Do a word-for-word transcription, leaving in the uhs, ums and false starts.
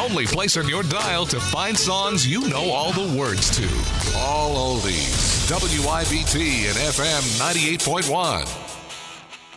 only place on your dial to find songs you know all the words to. All oldies. W I B T and F M ninety-eight point one.